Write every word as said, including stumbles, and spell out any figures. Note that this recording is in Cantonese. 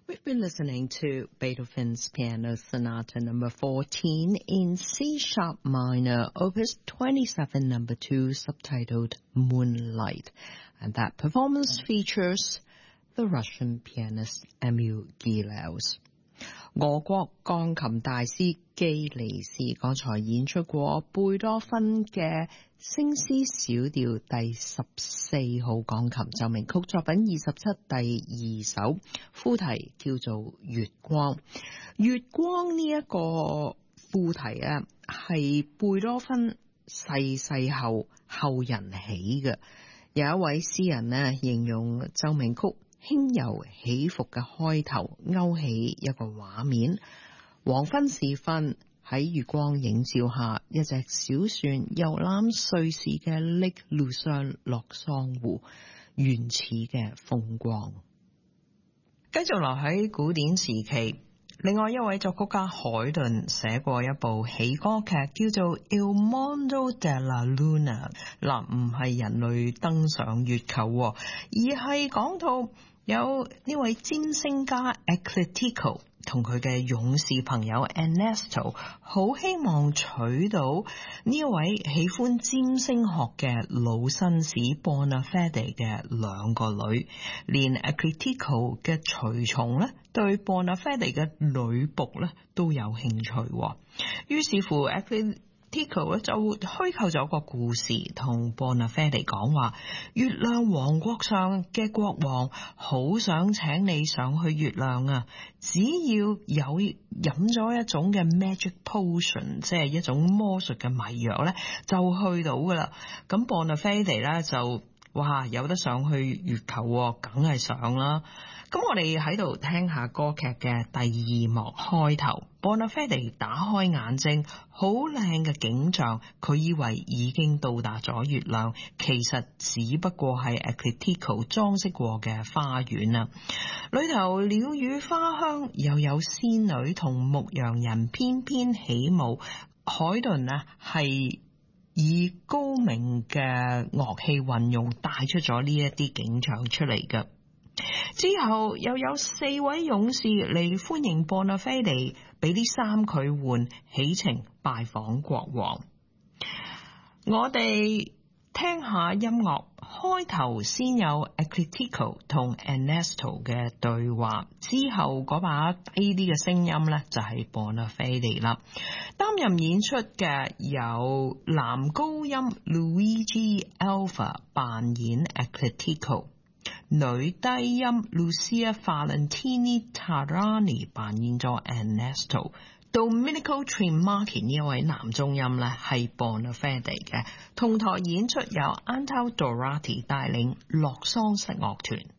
We've been listening to Beethoven's Piano Sonata number fourteen in C sharp minor, opus twenty-seven number two, subtitled Moonlight. And that performance features the Russian pianist Emil Gilels. 俄國鋼琴大師基利斯剛才演出過貝多芬嘅升 C 小調第十四號鋼琴奏鳴曲作品二十七第二首，副題叫做月光。月光呢一個副題啊，係貝多芬逝世後後人起嘅。有一位詩人呢形容奏鳴曲輕柔起伏嘅開頭勾起一個畫面，黃昏時分喺月光映照下，一隻小船遊覽瑞士嘅歷路上洛桑湖，原始嘅風光。繼續留喺古典時期，另外一位作曲家海頓寫過一部喜歌劇叫做 Il Mondo della Luna， 嗱，唔係人類登上月球，而係講到有呢位占星家 Eclitico 同佢嘅勇士朋友 Ernesto 好希望娶到呢一位喜歡占星學嘅老紳士 Bonafede 嘅兩個女，連 Eclitico 嘅隨從咧對 Bonafede 嘅女僕咧都有興趣。於是乎 Eclitico 就虛構咗個故事，同 Bonafede 講話，月亮王國上嘅國王好想請你上去月亮啊，只要有飲咗一種嘅 magic potion， 即係一種魔術嘅迷藥咧，就去到噶啦。咁 Bonafede 咧就哇有得上去月球，梗係上啦。咁我哋喺度聽下歌劇嘅第二幕開頭， Bonafede 打開眼睛，好靚嘅景象，佢以為已經到達咗月亮，其實只不過係 Eclitico 裝飾過嘅花園啊。裏頭鳥語花香，又有仙女同牧羊人翩翩起舞。海頓啊係以高明嘅樂器運用帶出咗呢一啲景象出嚟嘅。之後又有四位勇士嚟歡迎 Bonafede， 俾啲衫佢換，起程拜訪國王。我哋聽下音樂，開頭先有 Eclitico 同 Ernesto 嘅對話，之後嗰把低啲嘅聲音呢就係 Bonafede 啦。擔任演出嘅有男高音 Luigi Alva 扮演 Eclitico，女低音 Lucia Valentini Tarani 扮演咗 Ernesto， Domenico Trimarchi 呢一位男中音咧係 Bonafede 嘅。同台演出由 Antal Dorati 帶領洛桑室樂團。